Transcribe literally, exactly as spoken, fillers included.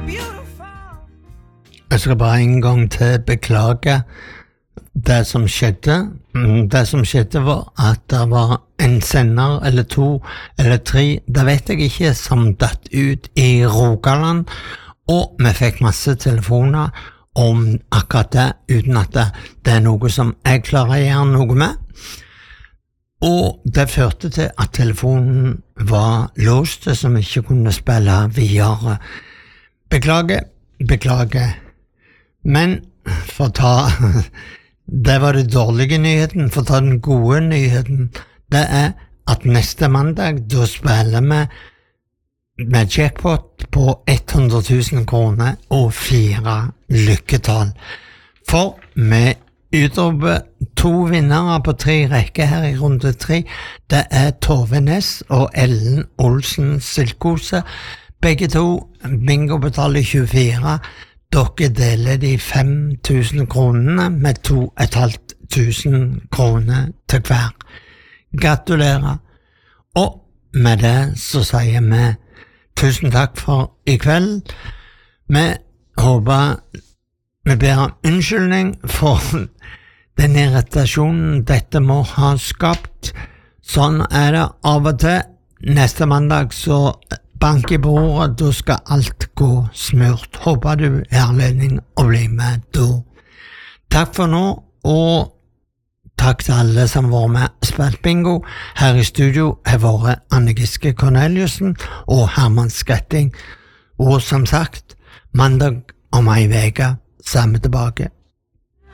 Jeg skal bare en gang til beklage det som skjedde. Det som skjedde var at det var en sender eller to eller tre, det vet jeg ikke, som datt ut i Rogaland, og vi fikk masse telefoner om akkurat det, uten at det, det er noe som jeg klarer å gjøre noe med. Og det førte til at telefonen var låst, så vi ikke kunne spille videre. Beklager, beklager. Men for å ta, det var det dårlige nyheten, for å ta den gode nyheten, det er at neste mandag, da spiller vi med jackpot på hundre tusen kroner og fire lykketall. For vi utroper to vinnere på tre rekker her i runde tre. Det er Tove Næss og Ellen Olsen Silkose. Begge to, bingo betaler tjuefire. Dere deler de fem tusen kronene med to og et halvt tusen kroner til hver. Gratulerer. Og med det så sier vi tusen takk for i kveld. Vi håper, vi ber om unnskyldning for den irritasjonen dette må ha skapt. Sånn er det av og til. Neste mandag så bank i bordet, da skal alt gå smurt. Håper du er anledning å bli med da. Takk for nå, og takk til alle som var med og spilt bingo. Her i studio har vært Anne Giske Corneliussen og Herman Skretting. Og som sagt, mandag om ei veke, samme tilbake.